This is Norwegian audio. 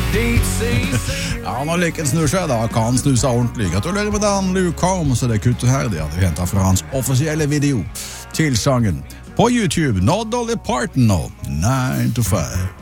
Ja, når lykken snur seg, da kan han snu seg ordentlig. Gratulerer med den, Luke Combs, og det kuttet her, det hadde vi hentet fra hans offisielle video til sangen på YouTube, Not Dolly Parton nå, 9 to 5.